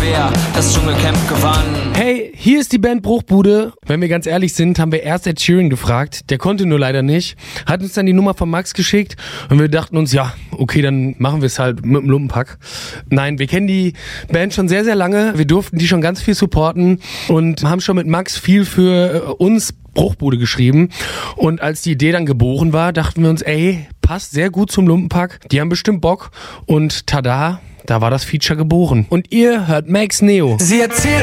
wer das Dschungelcamp gewann. Hey, hier ist die Band Bruchbude. Wenn wir ganz ehrlich sind, haben wir erst Ed Sheeran gefragt. Der konnte nur leider nicht. Hat uns dann die Nummer von Max geschickt und wir dachten uns, ja, okay, dann machen wir es halt mit dem Lumpenpack. Nein, wir kennen die Band schon sehr, sehr lange. Wir durften die schon ganz viel supporten und haben schon mit Max viel für uns Bruchbude geschrieben. Und als die Idee dann geboren war, dachten wir uns, ey, passt sehr gut zum Lumpenpack. Die haben bestimmt Bock. Und tada, da war das Feature geboren. Und ihr hört Max Neo. Sie erzählt